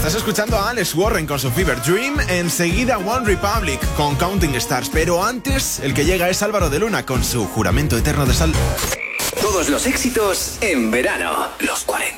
Estás escuchando a Alex Warren con su Fever Dream. Enseguida One Republic con Counting Stars. Pero antes, el que llega es Álvaro de Luna con su Juramento Eterno de Sal. Todos los éxitos en verano. Los 40.